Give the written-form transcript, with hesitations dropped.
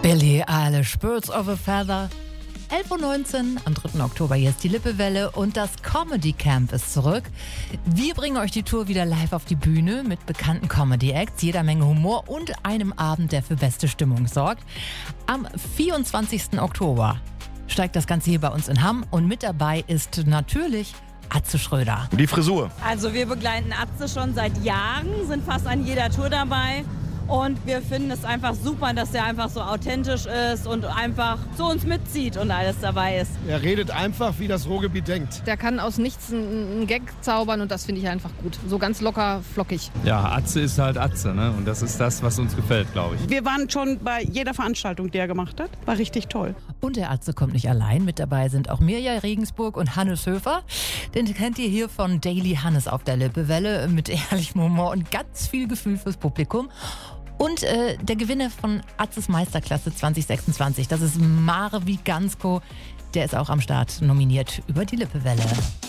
Billie Eilish, Birds of a Feather. 11.19 Uhr, am 3. Oktober, hier ist die Lippewelle und das Comedy Camp ist zurück. Wir bringen euch die Tour wieder live auf die Bühne mit bekannten Comedy-Acts, jeder Menge Humor und einem Abend, der für beste Stimmung sorgt. Am 24. Oktober steigt das Ganze hier bei uns in Hamm und mit dabei ist natürlich Atze Schröder. Die Frisur. Also wir begleiten Atze schon seit Jahren, sind fast an jeder Tour dabei. Und wir finden es einfach super, dass er einfach so authentisch ist und einfach zu uns mitzieht und alles dabei ist. Er redet einfach, wie das Ruhrgebiet denkt. Der kann aus nichts einen Gag zaubern und das finde ich einfach gut. So ganz locker, flockig. Ja, Atze ist halt Atze, ne? Und das ist das, was uns gefällt, glaube ich. Wir waren schon bei jeder Veranstaltung, die er gemacht hat. War richtig toll. Und der Atze kommt nicht allein. Mit dabei sind auch Mirja Regensburg und Hannes Höfer. Den kennt ihr hier von Daily Hannes auf der Lippewelle mit ehrlichem Humor und ganz viel Gefühl fürs Publikum. Und der Gewinner von Atzes Meisterklasse 2026, das ist Mare Wigansko. Der ist auch am Start nominiert über die Lippewelle.